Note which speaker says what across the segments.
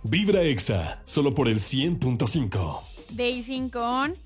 Speaker 1: Vibra Exa, solo por el 100.5.
Speaker 2: Daisy con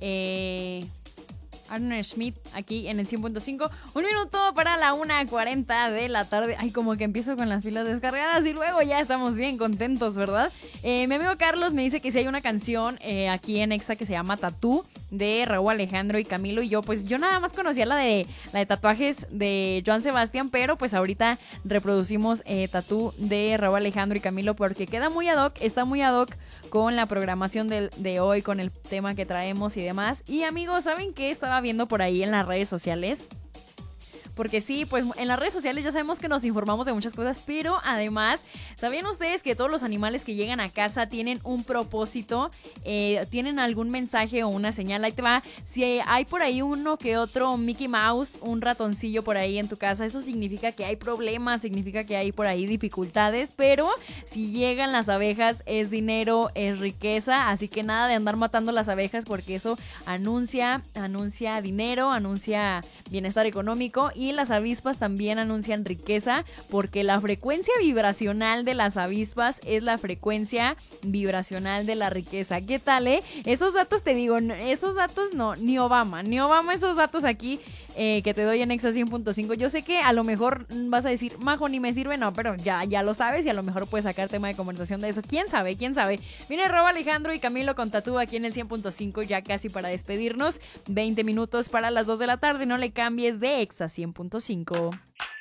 Speaker 2: Arnold Schmidt aquí en el 100.5. Un minuto para la 1:40 de la tarde. Ay, como que empiezo con las pilas descargadas y luego ya estamos bien contentos, ¿verdad? Mi amigo Carlos me dice que si hay una canción aquí en Exa que se llama Tatú, de Raúl Alejandro y Camilo. Y yo nada más conocía la de tatuajes de Joan Sebastián, pero pues ahorita reproducimos Tatú de Raúl Alejandro y Camilo porque queda muy ad hoc, está muy ad hoc con la programación de hoy, con el tema que traemos y demás. Y amigos, ¿saben qué estaba viendo por ahí en las redes sociales? Porque sí, pues en las redes sociales ya sabemos que nos informamos de muchas cosas, pero además, ¿sabían ustedes que todos los animales que llegan a casa tienen un propósito? ¿Tienen algún mensaje o una señal? Ahí te va. Si hay por ahí uno que otro Mickey Mouse, un ratoncillo por ahí en tu casa, eso significa que hay problemas, significa que hay por ahí dificultades, pero si llegan las abejas es dinero, es riqueza, así que nada de andar matando las abejas porque eso anuncia dinero, anuncia bienestar económico. Y las avispas también anuncian riqueza porque la frecuencia vibracional de las avispas es la frecuencia vibracional de la riqueza. ¿Qué tal, Esos datos te digo, esos datos no, ni Obama esos datos aquí que te doy en Exa 100.5. Yo sé que a lo mejor vas a decir, Majo, ni me sirve, no, pero ya lo sabes y a lo mejor puedes sacar tema de conversación de eso. ¿Quién sabe? Viene Raúl Alejandro y Camilo con Tatú aquí en el 100.5 ya casi para despedirnos. 20 minutos para las 2 de la tarde, no le cambies de Exa 100.5.